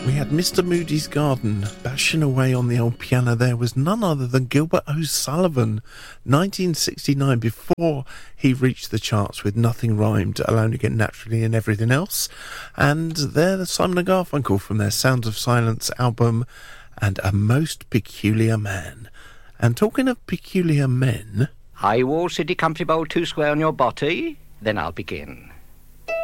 We had Mr. Moody's Garden. Bashing away on the old piano there was none other than Gilbert O'Sullivan, 1969, before he reached the charts with Nothing Rhymed, Alone Again Naturally and Everything Else. And there, Simon & Garfunkel from their Sounds of Silence album, and A Most Peculiar Man. And talking of peculiar men... High wall, city, country bowl, 2 square on your body. Then I'll begin.